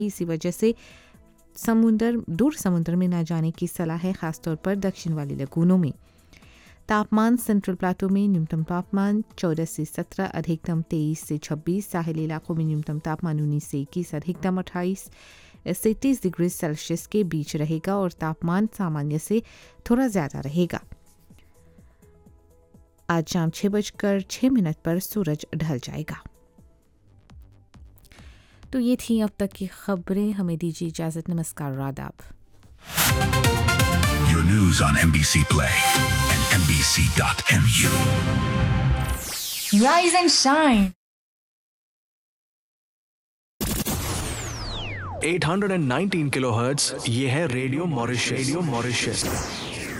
इसी वजह से दूर समुद्र में न जाने की सलाह है, खासतौर पर दक्षिण वाली लगूनों में। तापमान सेंट्रल प्लाटो में न्यूनतम तापमान 14 से 17, अधिकतम 23 से 26, साहिली इलाकों में न्यूनतम तापमान 19 से 21, अधिकतम 28 से 30 डिग्री सेल्सियस के बीच रहेगा और तापमान सामान्य से थोड़ा ज़्यादा रहेगा। आज शाम 6:06 पर सूरज ढल जाएगा। तो ये थी अब तक की खबरें, हमें दीजिए इजाज़त, नमस्कार, आदाब। Your news on NBC Play and NBC.mu. Rise and shine. 819 kilohertz, ये है रेडियो मॉरिशस।